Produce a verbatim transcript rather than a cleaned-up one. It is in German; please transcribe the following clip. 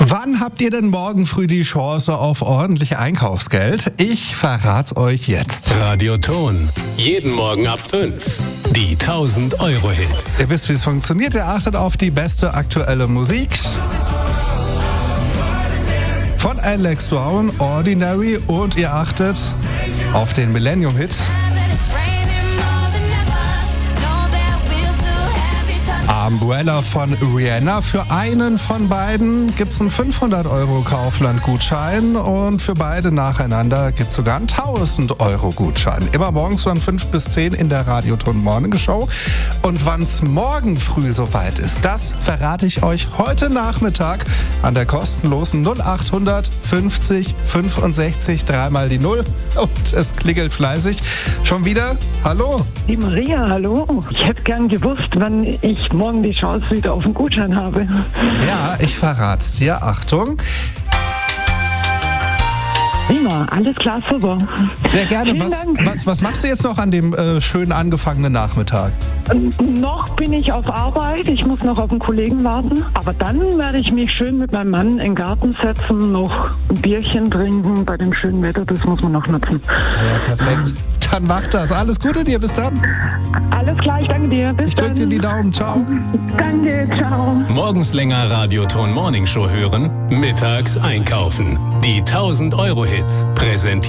Wann habt ihr denn morgen früh die Chance auf ordentlich Einkaufsgeld? Ich verrat's euch jetzt. Radioton. Jeden Morgen ab fünf. Die tausend Euro Hits. Ihr wisst, wie es funktioniert. Ihr achtet auf die beste aktuelle Musik. Von Alex Brown, Ordinary. Und ihr achtet auf den Millennium-Hit. Umbrella von Rihanna. Für einen von beiden gibt es einen fünfhundert Euro Kaufland-Gutschein und für beide nacheinander gibt es sogar einen tausend Euro Gutschein. Immer morgens von fünf bis zehn in der Radioton Morning Show. Und wann es morgen früh soweit ist, das verrate ich euch heute Nachmittag an der kostenlosen null acht fünfzig fünfundsechzig, dreimal die Null. Und es klingelt fleißig. Schon wieder? Hallo? Die Maria, hallo. Ich hätte gern gewusst, wann ich morgen die Chance wieder auf einen Gutschein habe. Ja, ich verrat's dir. Achtung. Prima, alles klar, super. Sehr gerne. Was, was, was machst du jetzt noch an dem äh, schön angefangenen Nachmittag? Ähm, noch bin ich auf Arbeit, ich muss noch auf einen Kollegen warten. Aber dann werde ich mich schön mit meinem Mann in den Garten setzen, noch ein Bierchen trinken bei dem schönen Wetter, das muss man noch nutzen. Ja, perfekt. Dann mach das. Alles Gute dir, bis dann. Alles klar, ich danke dir. Bis ich drück dir die Daumen. Ciao. Danke, ciao. Morgens länger Radioton Morning Show hören, mittags einkaufen. Die tausend Euro Hits präsentiert